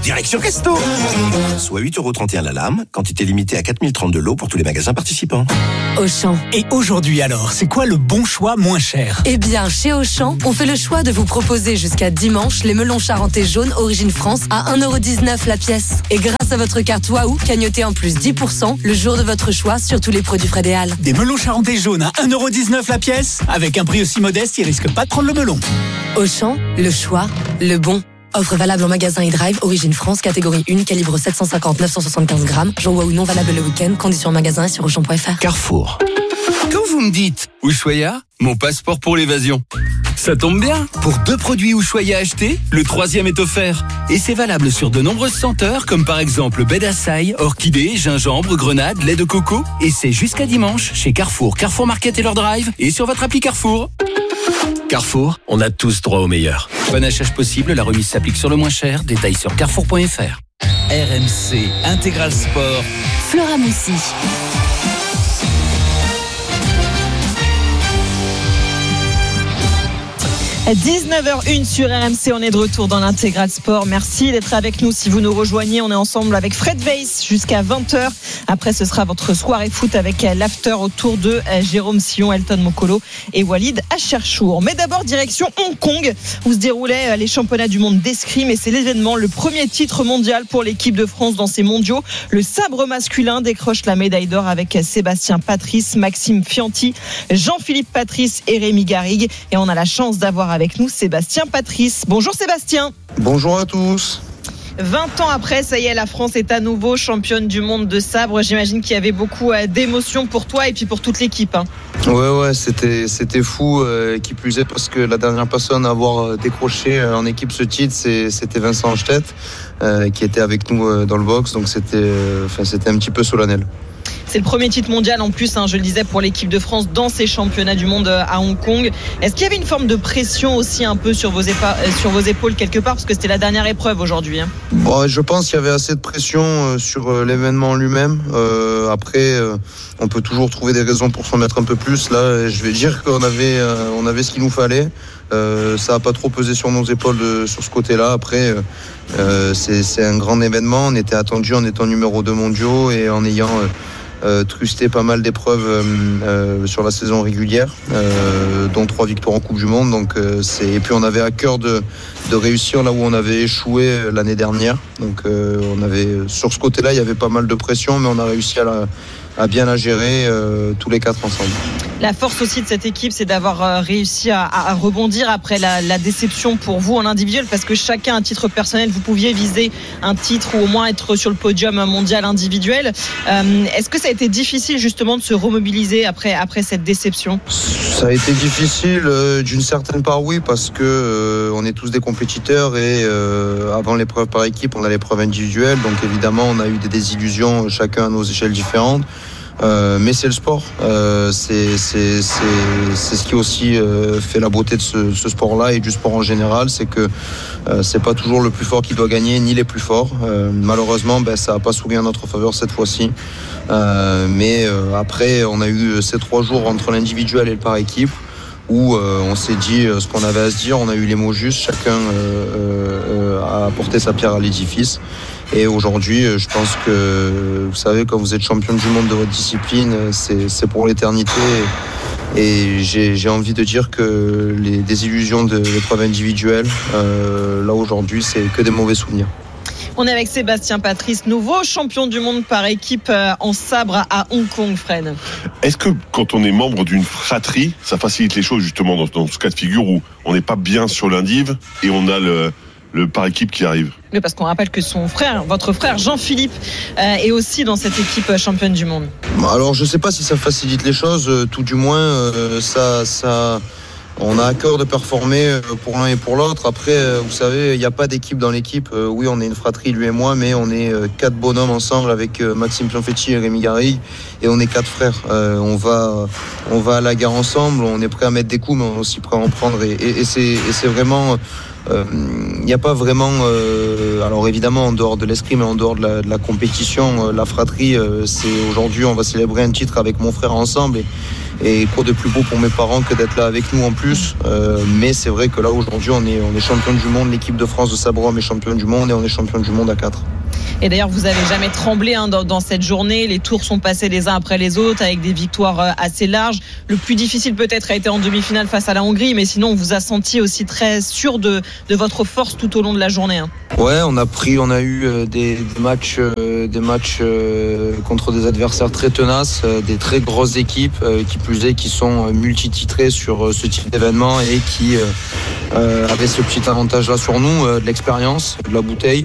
direction Resto. Soit 8,31€ la lame, quantité limitée à 4032 lots pour tous les magasins participants. Auchan. Et aujourd'hui alors, c'est quoi le bon choix moins cher ? Eh bien, chez Auchan, on fait le choix de vous proposer jusqu'à dimanche les melons charentais jaunes Origine France à 1,19€ la pièce. Et grâce à votre carte Waouh, cagnotez en plus 10% le jour de votre choix sur tous les produits Fred et Al. Des melons charentais jaunes à 1,19€ la pièce ? Avec un prix aussi modeste, ils risquent pas de prendre le melon. Auchan, le choix, le bon. Offre valable en magasin e-drive, Origine France, catégorie 1, calibre 750-975 grammes. Jour Waouh non valable le week-end, conditions en magasin et sur Auchan.fr. Carrefour. Quand vous me dites Ushuaïa, mon passeport pour l'évasion. Ça tombe bien, pour 2 produits Ushuaïa achetés, le 3e est offert. Et c'est valable sur de nombreuses senteurs, comme par exemple baie d'Açaï, orchidée, gingembre, grenade, lait de coco. Et c'est jusqu'à dimanche chez Carrefour, Carrefour Market et leur drive, et sur votre appli Carrefour. Carrefour, on a tous droit au meilleur. Panachage possible, la remise s'applique sur le moins cher. Détails sur carrefour.fr. RMC Intégral Sport. Flora Moussi. 19h01 sur RMC, on est de retour dans l'Intégral Sport. Merci d'être avec nous. Si vous nous rejoignez, on est ensemble avec Fred Weiss jusqu'à 20h. Après, ce sera votre soirée foot avec l'after autour de Jérôme Sillon, Elton Mokolo et Walid Acharchour. Mais d'abord, direction Hong Kong, où se déroulaient les championnats du monde d'escrime. Et c'est l'événement, le premier titre mondial pour l'équipe de France dans ces mondiaux. Le sabre masculin décroche la médaille d'or avec Sébastien Patrice, Maxime Fianti, Jean-Philippe Patrice et Rémi Garrigue. Et on a la chance d'avoir avec nous Sébastien Patrice. Bonjour Sébastien. Bonjour à tous. 20 ans après, ça y est, la France est à nouveau championne du monde de sabre. J'imagine qu'il y avait beaucoup d'émotions pour toi et puis pour toute l'équipe. Ouais, c'était fou. Qui plus est parce que la dernière personne à avoir décroché en équipe ce titre, c'était Vincent Anchtet, qui était avec nous dans le box. Donc c'était un petit peu solennel. C'est le premier titre mondial en plus, je le disais, pour l'équipe de France dans ces championnats du monde à Hong Kong. Est-ce qu'il y avait une forme de pression aussi un peu sur vos épaules quelque part, parce que c'était la dernière épreuve aujourd'hui? Bon, je pense qu'il y avait assez de pression sur l'événement lui-même. Après, on peut toujours trouver des raisons pour s'en mettre un peu plus. Là, je vais dire qu'on avait ce qu'il nous fallait. Ça n'a pas trop pesé sur nos épaules sur ce côté-là. Après, c'est un grand événement. On était attendu en étant numéro 2 mondiaux et en ayant trusté pas mal d'épreuves sur la saison régulière, dont 3 victoires en Coupe du Monde. Donc, et puis on avait à cœur de réussir là où on avait échoué l'année dernière. Donc sur ce côté-là, il y avait pas mal de pression, mais on a réussi à bien la gérer tous les 4 ensemble. La force aussi de cette équipe, c'est d'avoir réussi à rebondir après la déception pour vous en individuel, parce que chacun à titre personnel, vous pouviez viser un titre ou au moins être sur le podium mondial individuel. Est-ce que ça a été difficile justement de se remobiliser après cette déception? Ça a été difficile d'une certaine part, oui, parce que on est tous des compétiteurs et avant l'épreuve par équipe, on a l'épreuve individuelle. Donc évidemment, on a eu des désillusions, chacun à nos échelles différentes. Mais c'est le sport, c'est ce qui aussi fait la beauté de ce sport-là et du sport en général, c'est que c'est pas toujours le plus fort qui doit gagner, ni les plus forts. Malheureusement, ça n'a pas souri en notre faveur cette fois-ci. Mais après, on a eu ces 3 jours entre l'individuel et le par équipe où on s'est dit ce qu'on avait à se dire, on a eu les mots justes, chacun a apporté sa pierre à l'édifice. Et aujourd'hui, je pense que, vous savez, quand vous êtes champion du monde de votre discipline, c'est pour l'éternité. Et j'ai envie de dire que les désillusions de l'épreuve individuelle, là aujourd'hui, c'est que des mauvais souvenirs. On est avec Sébastien Patrice, nouveau champion du monde par équipe en sabre à Hong Kong, Fred. Est-ce que quand on est membre d'une fratrie, ça facilite les choses justement dans ce cas de figure où on n'est pas bien sur l'indiv et on a le par équipe qui arrive? Oui, parce qu'on rappelle que votre frère Jean-Philippe est aussi dans cette équipe championne du monde. Alors je ne sais pas si ça facilite les choses, tout du moins ça on a à cœur de performer pour l'un et pour l'autre. Après, vous savez, il n'y a pas d'équipe dans l'équipe. Oui, on est une fratrie, lui et moi, mais on est 4 bonhommes ensemble avec Maxime Fianti et Rémi Garrigue, et on est 4 frères. On va à la guerre ensemble, on est prêt à mettre des coups, mais on est aussi prêt à en prendre. Et c'est vraiment... Il n'y a pas vraiment... alors évidemment, en dehors de l'escrime et en dehors de la compétition, la fratrie, c'est aujourd'hui, on va célébrer un titre avec mon frère ensemble. Et quoi de plus beau pour mes parents que d'être là avec nous en plus. Mais c'est vrai que là aujourd'hui on est champion du monde, l'équipe de France de sabre-homme est championne du monde et on est champion du monde à 4. Et d'ailleurs, vous n'avez jamais tremblé dans cette journée. Les tours sont passés les uns après les autres avec des victoires assez larges. Le plus difficile peut-être a été en demi-finale face à la Hongrie, mais sinon on vous a senti aussi très sûr de votre force tout au long de la journée. Ouais, on a eu des matchs contre des adversaires très tenaces, des très grosses équipes qui plus est qui sont multititrées sur ce type d'événement et qui avaient ce petit avantage-là sur nous, de l'expérience, de la bouteille.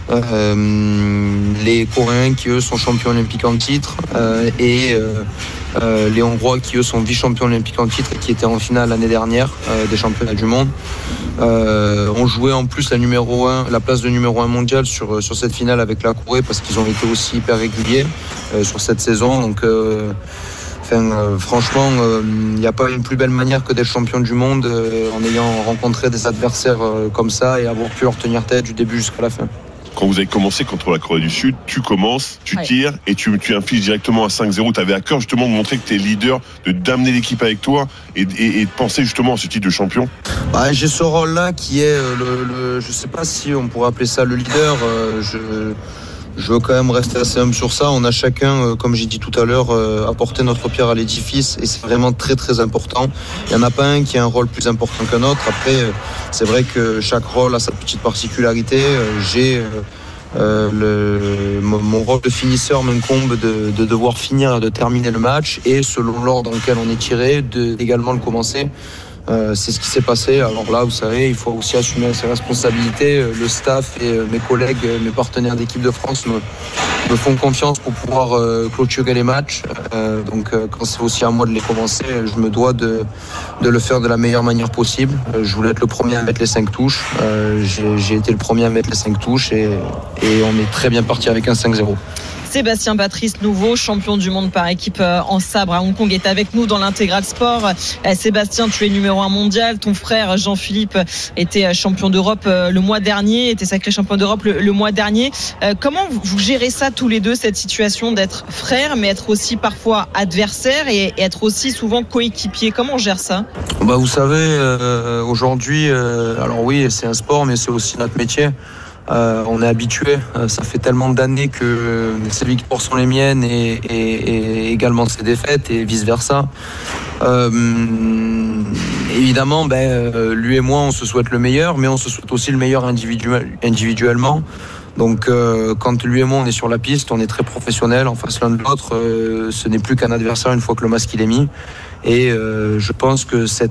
Les Coréens qui eux sont champions olympiques en titre et les Hongrois qui eux sont vice-champions olympiques en titre et qui étaient en finale l'année dernière des championnats du monde. On jouait en plus la place de numéro 1 mondial sur cette finale avec la Corée parce qu'ils ont été aussi hyper réguliers sur cette saison. Donc franchement, il n'y a pas une plus belle manière que d'être champion du monde en ayant rencontré des adversaires comme ça et avoir pu leur tenir tête du début jusqu'à la fin. Quand vous avez commencé contre la Corée du Sud, tu commences, tu tires et tu infliges directement à 5-0. Tu avais à cœur justement de montrer que tu es leader, d'amener l'équipe avec toi et de penser justement à ce titre de champion. J'ai ce rôle-là qui est je sais pas si on pourrait appeler ça le leader. Je veux quand même rester assez humble sur ça. On a chacun, comme j'ai dit tout à l'heure, apporté notre pierre à l'édifice et c'est vraiment très très important. Il n'y en a pas un qui a un rôle plus important qu'un autre. Après, c'est vrai que chaque rôle a sa petite particularité. Mon rôle de finisseur m'incombe de devoir finir, de terminer le match et selon l'ordre dans lequel on est tiré, également le commencer. C'est ce qui s'est passé. Alors là, vous savez, il faut aussi assumer ses responsabilités. Le staff et mes collègues, mes partenaires d'équipe de France me font confiance pour pouvoir clôturer les matchs. Donc quand c'est aussi à moi de les commencer, je me dois de le faire de la meilleure manière possible. Je voulais être le premier à mettre les 5 touches. J'ai été le premier à mettre les 5 touches et on est très bien parti avec un 5-0. Sébastien Patrice, nouveau champion du monde par équipe en sabre à Hong Kong, est avec nous dans l'intégral sport. Sébastien, tu es numéro 1 mondial. Ton frère Jean-Philippe était champion d'Europe le mois dernier, était sacré champion d'Europe le mois dernier. Comment vous gérez ça tous les deux, cette situation d'être frère, mais être aussi parfois adversaire et être aussi souvent coéquipier? Comment on gère ça? Vous savez, aujourd'hui, alors oui, c'est un sport, mais c'est aussi notre métier. On est habitué, ça fait tellement d'années que ses victoires sont les miennes et également ses défaites et vice versa. Évidemment, lui et moi on se souhaite le meilleur, mais on se souhaite aussi le meilleur individuellement. Donc quand lui et moi on est sur la piste, on est très professionnels en face l'un de l'autre, ce n'est plus qu'un adversaire une fois que le masque il est mis. Et je pense que ce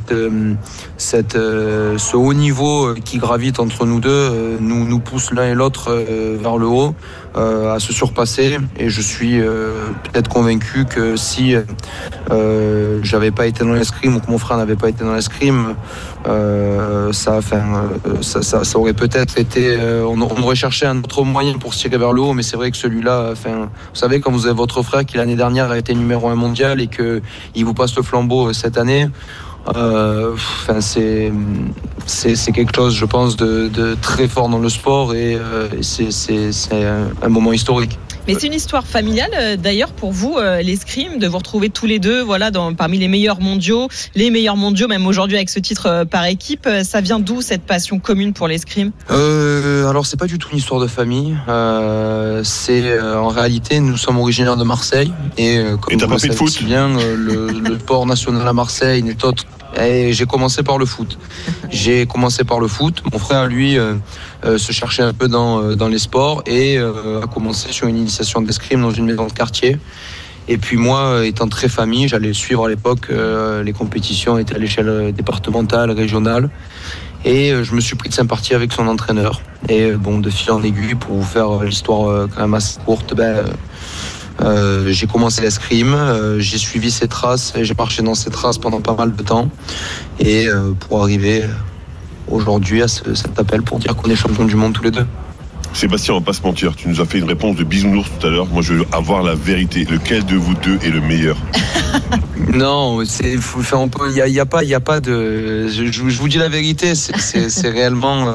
haut niveau qui gravite entre nous deux nous pousse l'un et l'autre vers le haut, à se surpasser. Et je suis peut-être convaincu que si j'avais pas été dans l'escrime ou que mon frère n'avait pas été dans l'escrime, ça aurait peut-être été... on aurait cherché un autre moyen pour se tirer vers le haut, mais c'est vrai que celui-là... vous savez, quand vous avez votre frère qui l'année dernière a été numéro 1 mondial et qu'il vous passe le flambeau cette année, c'est quelque chose, je pense, de très fort dans le sport et c'est un moment historique. Mais c'est une histoire familiale d'ailleurs pour vous, l'escrime, de vous retrouver tous les deux parmi les meilleurs mondiaux même aujourd'hui avec ce titre par équipe. Ça vient d'où cette passion commune pour l'escrime? Alors c'est pas du tout une histoire de famille. C'est en réalité nous sommes originaires de Marseille et comme vous le savez si bien, le sport national à Marseille n'est autre. Et j'ai commencé par le foot. Mon frère, lui, se cherchait un peu dans les sports et a commencé sur une initiation d'escrime dans une maison de quartier. Et puis moi, étant très famille, j'allais suivre à l'époque les compétitions étaient à l'échelle départementale, régionale. Et je me suis pris de sympathie avec son entraîneur. Et de fil en aiguille, pour vous faire l'histoire quand même assez courte, j'ai commencé l'escrime, j'ai suivi ses traces, j'ai marché dans ses traces pendant pas mal de temps et pour arriver aujourd'hui à cet appel pour dire qu'on est champion du monde tous les deux. Sébastien, on va pas se mentir, tu nous as fait une réponse de bisounours tout à l'heure. Moi je veux avoir la vérité, lequel de vous deux est le meilleur? Non, il y a pas de. Je vous dis la vérité, c'est réellement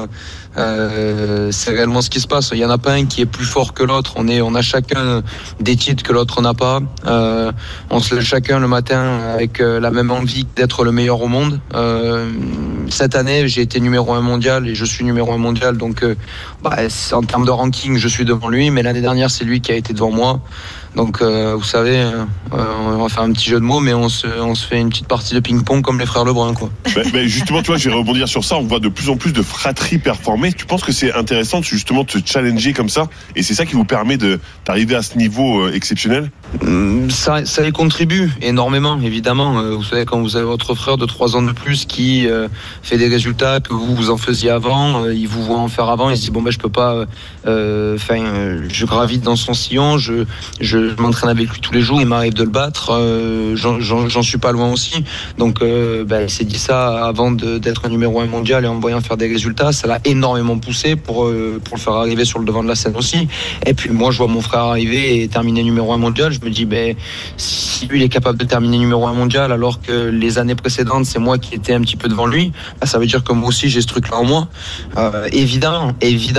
C'est réellement ce qui se passe. Il y en a pas un qui est plus fort que l'autre. On a chacun des titres que l'autre n'a pas. On se lève chacun le matin avec la même envie d'être le meilleur au monde. Cette année, j'ai été numéro 1 mondial et je suis numéro 1 mondial. Donc, en termes de ranking, je suis devant lui. Mais l'année dernière, c'est lui qui a été devant moi. Donc, vous savez, on va faire un petit jeu de mots, mais on se fait une petite partie de ping-pong comme les frères Lebrun, quoi. Mais justement, tu vois, je vais rebondir sur ça. On voit de plus en plus de fratries performer. Tu penses que c'est intéressant justement de se challenger comme ça, et c'est ça qui vous permet d'arriver à ce niveau exceptionnel? Ça y contribue énormément, évidemment. Vous savez, quand vous avez votre frère de 3 ans de plus qui fait des résultats que vous en faisiez avant, il vous voit en faire avant, il se dit bon je peux pas. Je gravite dans son sillon, je m'entraîne avec lui tous les jours, il m'arrive de le battre, j'en suis pas loin aussi. Donc il s'est dit ça avant d'être un numéro 1 mondial et en me voyant faire des résultats, ça l'a énormément poussé pour le faire arriver sur le devant de la scène aussi. Et puis moi je vois mon frère arriver et terminer numéro 1 mondial, je me dis si lui il est capable de terminer numéro 1 mondial alors que les années précédentes c'est moi qui étais un petit peu devant lui, ça veut dire que moi aussi j'ai ce truc là en moi. Évidemment,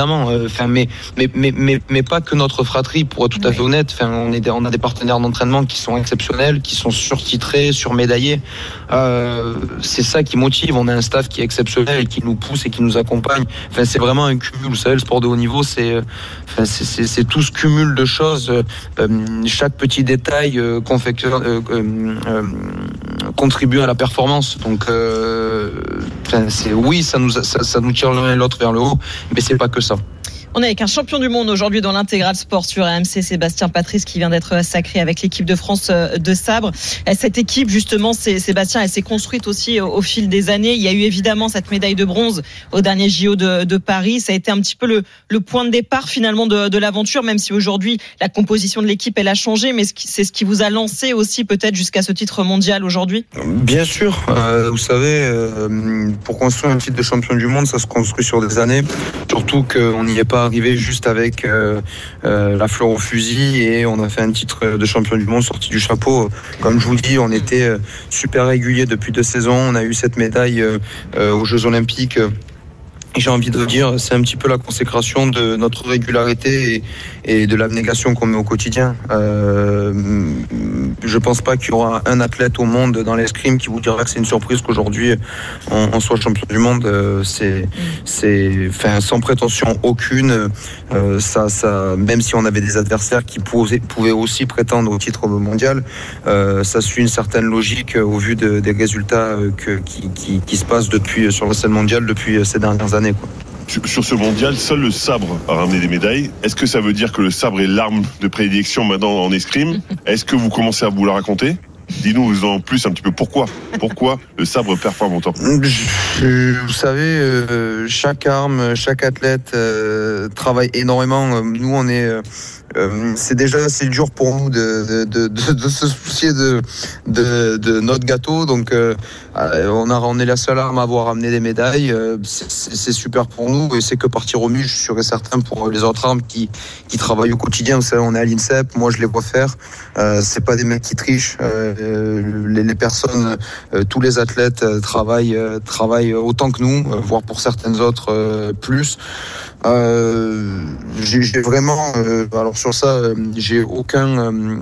mais pas que notre fratrie, pour être tout à fait honnête. On a des partenaires d'entraînement qui sont exceptionnels, qui sont surtitrés, surmédaillés. C'est ça qui motive. On a un staff qui est exceptionnel, qui nous pousse et qui nous accompagne. C'est vraiment un cumul. Vous savez, le sport de haut niveau, c'est tout ce cumul de choses. Chaque petit détail contribue à la performance. Donc, ça nous tire l'un et l'autre vers le haut, mais c'est pas que ça. On est avec un champion du monde aujourd'hui dans l'intégral sport sur RMC, Sébastien Patrice, qui vient d'être sacré avec l'équipe de France de sabre. Cette équipe, justement, Sébastien, elle s'est construite aussi au fil des années. Il y a eu évidemment cette médaille de bronze au dernier JO de Paris. Ça a été un petit peu le point de départ finalement de l'aventure, même si aujourd'hui la composition de l'équipe elle a changé, mais c'est ce qui vous a lancé aussi peut-être jusqu'à ce titre mondial aujourd'hui. Bien sûr, vous savez, pour construire un titre de champion du monde, ça se construit sur des années. Surtout qu'on n'y est pas arrivé juste avec la fleur au fusil et on a fait un titre de champion du monde sorti du chapeau. Comme je vous dis, on était super régulier depuis 2 saisons. On a eu cette médaille aux Jeux Olympiques. Et j'ai envie de dire, c'est un petit peu la consécration de notre régularité et de l'abnégation qu'on met au quotidien. Je pense pas qu'il y aura un athlète au monde dans l'escrime qui vous dira que c'est une surprise qu'aujourd'hui on soit champion du monde. Sans prétention aucune. Même si on avait des adversaires qui pouvaient aussi prétendre au titre mondial, ça suit une certaine logique au vu des résultats qui se passent sur la scène mondiale depuis ces dernières années. Sur ce mondial, seul le sabre a ramené des médailles. Est-ce que ça veut dire que le sabre est l'arme de prédilection maintenant en escrime? Est-ce que vous commencez à vous la raconter? Dis-nous en plus un petit peu pourquoi le sabre performe autant. Vous savez, chaque arme, chaque athlète travaille énormément. Nous, on est c'est dur pour nous de se soucier de notre gâteau. Donc on est la seule arme à avoir amené des médailles. C'est super pour nous et c'est que partir au mieux, je suis sûr et certain pour les autres armes qui travaillent au quotidien. Vous savez, on est à l'INSEP, moi je les vois faire. C'est pas des mecs qui trichent. Les personnes, tous les athlètes travaillent autant que nous, voire pour certaines autres plus. J'ai vraiment alors sur ça j'ai aucune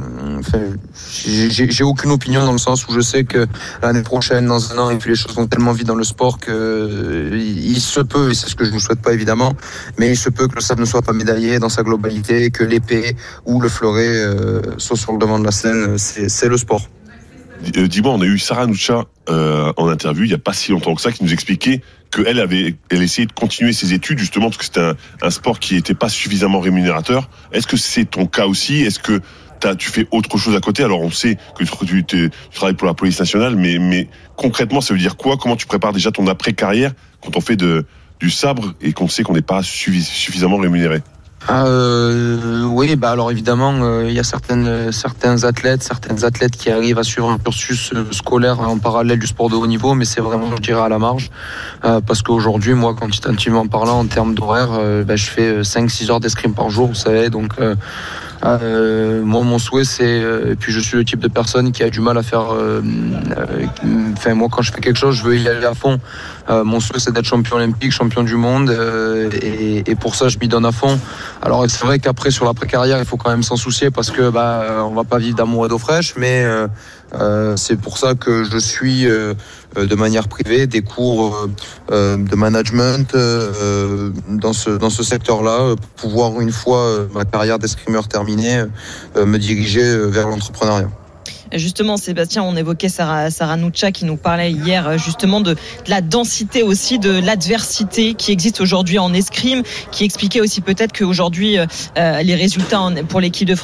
opinion dans le sens où je sais que l'année prochaine, dans 1 an, et puis les choses vont tellement vite dans le sport que il se peut, et c'est ce que je ne souhaite pas évidemment, mais il se peut que le sabre ne soit pas médaillé dans sa globalité, que l'épée ou le fleuret soit sur le devant de la scène. C'est le sport. Dis-moi, on a eu Sarah Noucha en interview il n'y a pas si longtemps que ça, qui nous expliquait qu'elle essayait de continuer ses études justement parce que c'était un sport qui n'était pas suffisamment rémunérateur. Est-ce que c'est ton cas aussi? Est-ce que tu fais autre chose à côté? Alors on sait que tu travailles pour la police nationale, mais concrètement ça veut dire quoi? Comment tu prépares déjà ton après-carrière quand on fait du sabre et qu'on sait qu'on n'est pas suffisamment rémunéré? Oui, alors évidemment, il y a certains athlètes qui arrivent à suivre un cursus scolaire en parallèle du sport de haut niveau, mais c'est vraiment, je dirais, à la marge, parce qu'aujourd'hui, moi, quantitativement parlant, en termes d'horaire, je fais 5-6 heures d'escrime par jour, vous savez, donc Moi, mon souhait, c'est, et puis je suis le type de personne qui a du mal à faire. Moi, quand je fais quelque chose, je veux y aller à fond. Mon souhait, c'est d'être champion olympique, champion du monde, et pour ça, je m'y donne à fond. Alors, c'est vrai qu'après, sur l'après-carrière, il faut quand même s'en soucier parce que on va pas vivre d'amour et d'eau fraîche, mais c'est pour ça que je suis de manière privée des cours de management dans ce secteur-là, pour pouvoir, une fois ma carrière d'escrimeur terminée, me diriger vers l'entrepreneuriat. Justement, Sébastien, on évoquait Sarah Nuccia qui nous parlait hier justement de la densité aussi, de l'adversité qui existe aujourd'hui en escrime, qui expliquait aussi peut-être qu'aujourd'hui les résultats pour l'équipe de France